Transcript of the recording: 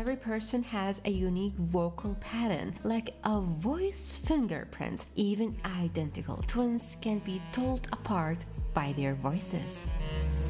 every person has a unique vocal pattern, like a voice fingerprint. Even identical twins can be told apart by their voices.